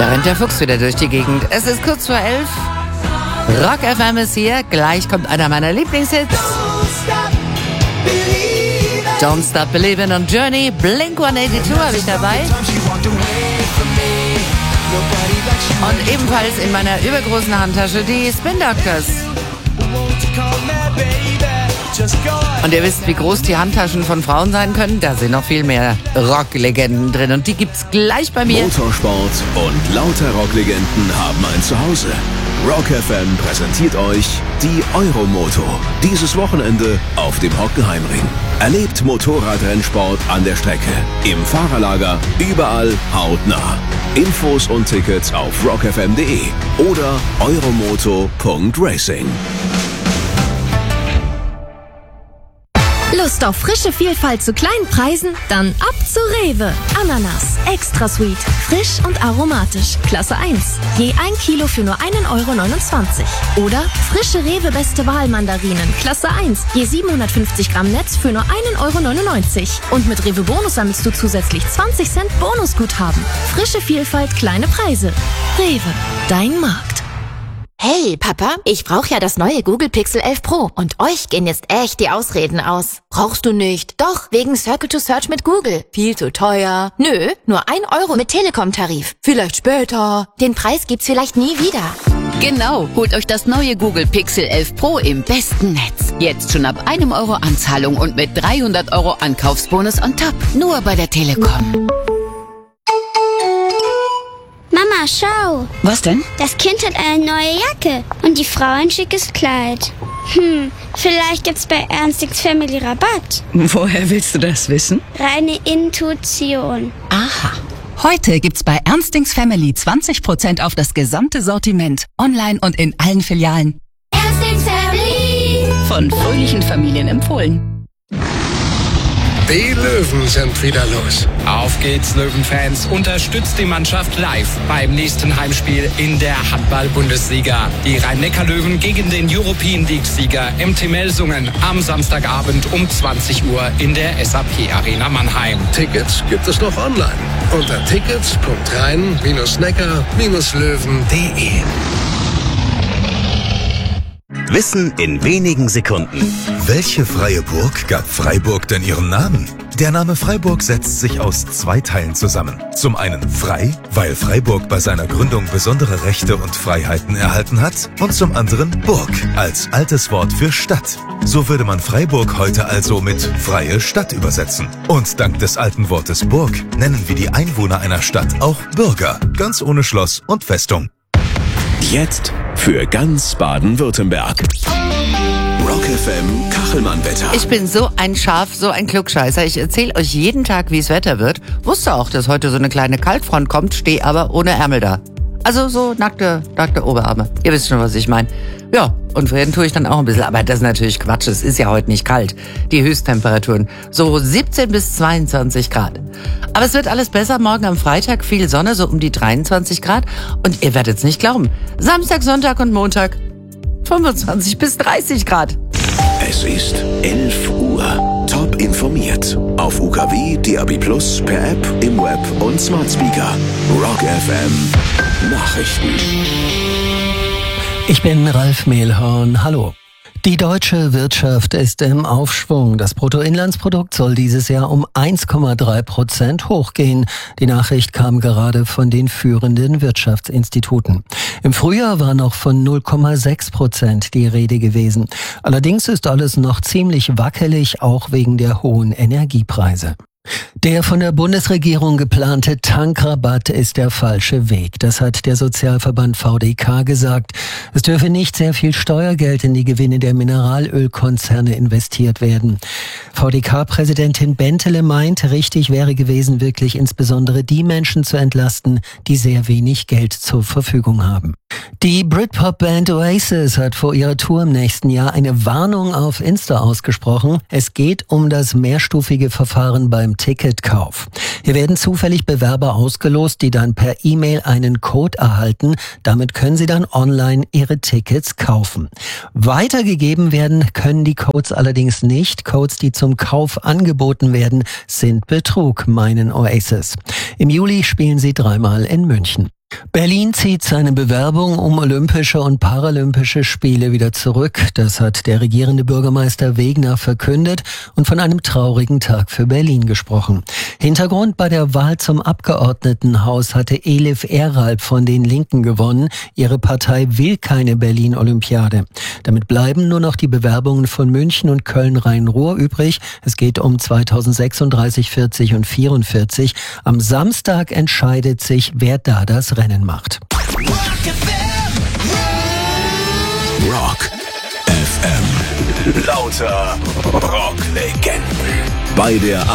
Da rennt der Fuchs wieder durch die Gegend. Es ist kurz vor 11. Rock FM ist hier. Gleich kommt einer meiner Lieblingshits. Don't Stop Believin' und Journey. Blink-182 habe ich dabei. Und ebenfalls in meiner übergroßen Handtasche die Spin Doctors. Und ihr wisst, wie groß die Handtaschen von Frauen sein können? Da sind noch viel mehr Rocklegenden drin. Und die gibt's gleich bei mir. Motorsport und lauter Rocklegenden haben ein Zuhause. Rock FM präsentiert euch die Euromoto. Dieses Wochenende auf dem Hockenheimring. Erlebt Motorradrennsport an der Strecke, im Fahrerlager, überall hautnah. Infos und Tickets auf rockfm.de oder euromoto.racing. Lust auf frische Vielfalt zu kleinen Preisen? Dann ab zu Rewe. Ananas, extra sweet, frisch und aromatisch, Klasse 1. Je 1 Kilo für nur 1,29 €. Oder frische Rewe Beste Wahl Mandarinen, Klasse 1. Je 750 Gramm Netz für nur 1,99 €. Und mit Rewe Bonus sammelst du zusätzlich 20 Cent Bonusguthaben. Frische Vielfalt, kleine Preise. Rewe, dein Markt. Hey, Papa, ich brauche ja das neue Google Pixel 11 Pro und euch gehen jetzt echt die Ausreden aus. Brauchst du nicht? Doch, wegen Circle to Search mit Google. Viel zu teuer. Nö, nur 1 € mit Telekom-Tarif. Vielleicht später. Den Preis gibt's vielleicht nie wieder. Genau, holt euch das neue Google Pixel 11 Pro im besten Netz. Jetzt schon ab 1 € Anzahlung und mit 300 € Ankaufsbonus on top. Nur bei der Telekom. Mama, schau. Was denn? Das Kind hat eine neue Jacke und die Frau ein schickes Kleid. Vielleicht gibt's bei Ernstings Family Rabatt. Woher willst du das wissen? Reine Intuition. Aha. Heute gibt's bei Ernstings Family 20% auf das gesamte Sortiment. Online und in allen Filialen. Ernstings Family. Von fröhlichen Familien empfohlen. Die Löwen sind wieder los. Auf geht's, Löwenfans. Unterstützt die Mannschaft live beim nächsten Heimspiel in der Handball-Bundesliga. Die Rhein-Neckar-Löwen gegen den European League-Sieger MT Melsungen am Samstagabend um 20 Uhr in der SAP-Arena Mannheim. Tickets gibt es noch online unter tickets.rhein-neckar-löwen.de. Wissen in wenigen Sekunden. Welche freie Burg gab Freiburg denn ihren Namen? Der Name Freiburg setzt sich aus 2 Teilen zusammen. Zum einen frei, weil Freiburg bei seiner Gründung besondere Rechte und Freiheiten erhalten hat. Und zum anderen Burg, als altes Wort für Stadt. So würde man Freiburg heute also mit freie Stadt übersetzen. Und dank des alten Wortes Burg nennen wir die Einwohner einer Stadt auch Bürger, ganz ohne Schloss und Festung. Jetzt für ganz Baden-Württemberg. Rock FM Kachelmann-Wetter. Ich bin so ein Schaf, so ein Klugscheißer. Ich erzähle euch jeden Tag, wie es Wetter wird. Wusste auch, dass heute so eine kleine Kaltfront kommt, stehe aber ohne Ärmel da. Also so nackte Oberarme. Ihr wisst schon, was ich meine. Ja, und frieren tue ich dann auch ein bisschen. Aber das ist natürlich Quatsch. Es ist ja heute nicht kalt. Die Höchsttemperaturen so 17 bis 22 Grad. Aber es wird alles besser. Morgen am Freitag viel Sonne, so um die 23 Grad. Und ihr werdet es nicht glauben. Samstag, Sonntag und Montag 25 bis 30 Grad. Es ist 11 Uhr. Top informiert. Auf UKW, DAB+, per App, im Web und Smart Speaker. Rock FM Nachrichten. Ich bin Ralf Mehlhorn. Hallo. Die deutsche Wirtschaft ist im Aufschwung. Das Bruttoinlandsprodukt soll dieses Jahr um 1,3% hochgehen. Die Nachricht kam gerade von den führenden Wirtschaftsinstituten. Im Frühjahr war noch von 0,6% die Rede gewesen. Allerdings ist alles noch ziemlich wackelig, auch wegen der hohen Energiepreise. Der von der Bundesregierung geplante Tankrabatt ist der falsche Weg. Das hat der Sozialverband VDK gesagt. Es dürfe nicht sehr viel Steuergeld in die Gewinne der Mineralölkonzerne investiert werden. VDK-Präsidentin Bentele meint, richtig wäre gewesen, wirklich insbesondere die Menschen zu entlasten, die sehr wenig Geld zur Verfügung haben. Die Britpop-Band Oasis hat vor ihrer Tour im nächsten Jahr eine Warnung auf Insta ausgesprochen. Es geht um das mehrstufige Verfahren beim Ticketkauf. Hier werden zufällig Bewerber ausgelost, die dann per E-Mail einen Code erhalten. Damit können sie dann online ihre Tickets kaufen. Weitergegeben werden können die Codes allerdings nicht. Codes, die zum Kauf angeboten werden, sind Betrug, meinen Oasis. Im Juli spielen sie 3-mal in München. Berlin zieht seine Bewerbung um Olympische und Paralympische Spiele wieder zurück. Das hat der regierende Bürgermeister Wegner verkündet und von einem traurigen Tag für Berlin gesprochen. Hintergrund: bei der Wahl zum Abgeordnetenhaus hatte Elif Eralp von den Linken gewonnen. Ihre Partei will keine Berlin-Olympiade. Damit bleiben nur noch die Bewerbungen von München und Köln-Rhein-Ruhr übrig. Es geht um 2036, 40 und 44. Am Samstag entscheidet sich, wer da das Rennen macht. Rock FM. Lauter Rocklegenden. Bei der